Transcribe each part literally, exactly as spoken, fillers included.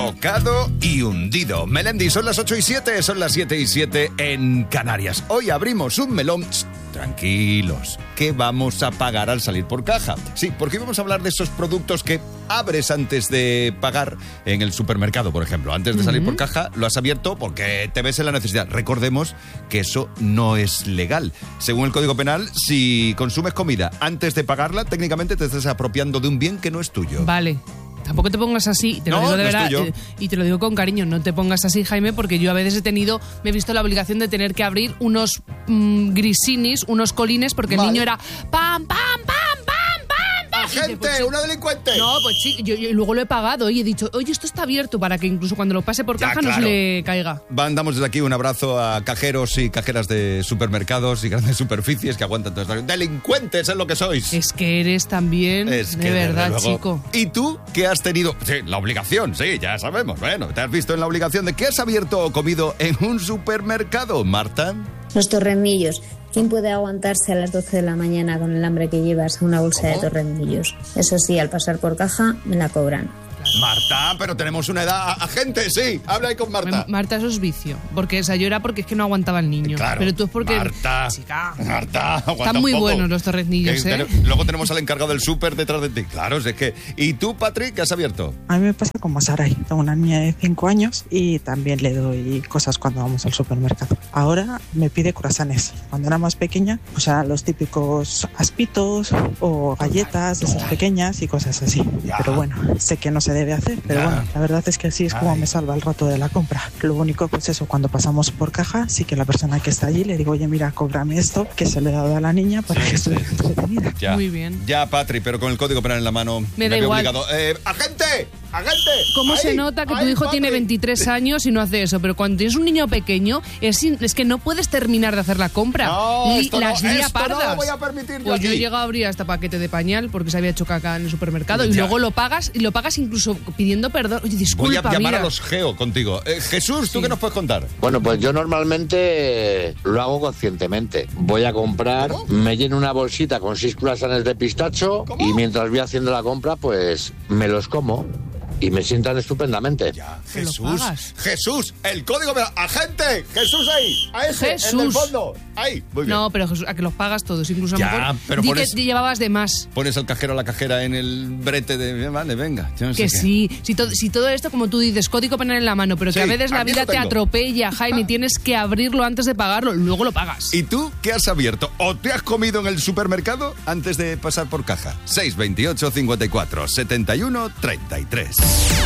Tocado y hundido. Melendi, son las ocho y siete, son las siete y siete en Canarias. Hoy abrimos un melón. Tranquilos, ¿qué vamos a pagar al salir por caja? Sí, porque vamos a hablar de esos productos que abres antes de pagar en el supermercado, por ejemplo. Antes de salir uh-huh. por caja, lo has abierto porque te ves en la necesidad. Recordemos que eso no es legal. Según el Código Penal, si consumes comida antes de pagarla, técnicamente te estás apropiando de un bien que no es tuyo. Vale. Tampoco te pongas así, te lo no, digo de no verdad, eh, y te lo digo con cariño, no te pongas así, Jaime, porque yo a veces he tenido, me he visto la obligación de tener que abrir unos mmm, grisinis, unos colines, porque vale. el niño era pam, pam, pam, pam, pam, pam. ¡Agente, pues, una delincuente! No, pues sí, yo, yo luego lo he pagado y he dicho, oye, esto está abierto para que incluso cuando lo pase por caja ya, claro. no se le caiga. Mandamos desde aquí un abrazo a cajeros y cajeras de supermercados y grandes superficies que aguantan todo esto. ¡Delincuentes es lo que sois! Es que eres también, es de verdad, luego, chico. ¿Y tú qué has tenido? Sí, la obligación, sí, ya sabemos. Bueno, ¿te has visto en la obligación de que has abierto o comido en un supermercado, Marta? Los torrenillos. ¿Quién puede aguantarse a las doce de la mañana con el hambre que llevas una bolsa ¿Cómo? de torrenillos? Eso sí, al pasar por caja me la cobran. Marta, pero tenemos una edad... Agente, sí, habla ahí con Marta. Marta, eso es vicio. Porque, o sea, yo era porque es que no aguantaba el niño. Claro, pero tú es porque... Marta, chica, Marta, aguanta están muy un poco. buenos los torrenillos, ¿eh? Luego tenemos al encargado del súper detrás de ti. Claro, es que... ¿Y tú, Patrick, qué has abierto? A mí me pasa como a Saray. Tengo una niña de cinco años y también le doy cosas cuando vamos al supermercado. Ahora me pide croissants. Cuando era más pequeña, o sea, los típicos aspitos o galletas, esas pequeñas y cosas así. Ya. Pero bueno, sé que no se debe hacer, pero ya. bueno, la verdad es que así es como Ay. me salva el rato de la compra. Lo único, pues eso, cuando pasamos por caja, sí que la persona que está allí le digo, oye, mira, cóbrame esto, que se lo he dado a la niña para sí, que esté sí. entretenida. Ya. Muy bien. Ya, Patri, pero con el Código Penal en la mano me, me da igual. Obligado. Eh, ¡Agente! ¡Agente! ¿Cómo ahí, se nota que ahí, tu hijo Patri. tiene veintitrés años y no hace eso? Pero cuando tienes un niño pequeño, es, es que no puedes terminar de hacer la compra. No, Li, esto las no, lía esto pardas. no lo voy a permitir yo Pues aquí. yo he llegado a abrir hasta paquete de pañal porque se había hecho caca en el supermercado. Ya. Y luego lo pagas, y lo pagas incluso pidiendo perdón. Oye, disculpa, Voy a llamar mira. a los Geo contigo. Eh, Jesús, ¿tú sí. qué nos puedes contar? Bueno, pues yo normalmente lo hago conscientemente. Voy a comprar, ¿Cómo? me lleno una bolsita con seis croissants de pistacho ¿Cómo? y mientras voy haciendo la compra, pues me los como. Y me sientan estupendamente. Ya, Jesús, Jesús, el código de agente, Jesús ahí, a ese, Jesús. en el fondo, ahí, muy bien. No, pero Jesús, a que los pagas todos, incluso ya, a lo mejor pero di pones, que llevabas de más. Pones al cajero a la cajera en el brete de, vale, venga. Yo no que sé sí, si todo, si todo esto, como tú dices, Código Penal en la mano, pero sí, que a veces la vida te atropella, Jaime, y tienes que abrirlo antes de pagarlo, luego lo pagas. ¿Y tú qué has abierto? ¿O te has comido en el supermercado antes de pasar por caja? seis veintiocho, cincuenta y cuatro, setenta y uno, treinta y tres.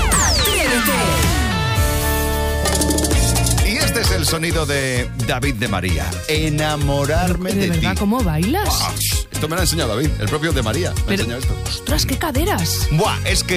Y este es el sonido de David de María. Enamorarme ¿De, de, de verdad, ti. ¿Cómo bailas? Buah, esto me lo ha enseñado David, el propio de María. Me Pero, ha enseñado esto. ¡Ostras, qué caderas! Buah, es que